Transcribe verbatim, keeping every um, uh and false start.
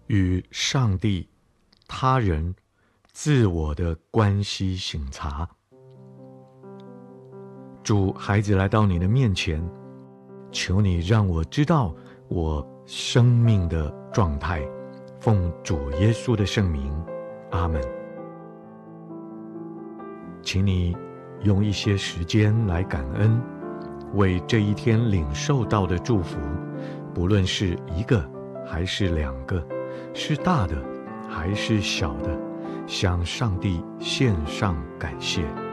与上帝、他人、自我的关系省察。主，孩子来到你的面前，求你让我知道我生命的状态，奉主耶稣的圣名，阿们。请你用一些时间来感恩，为这一天领受到的祝福，不论是一个还是两个，是大的还是小的，向上帝献上感谢。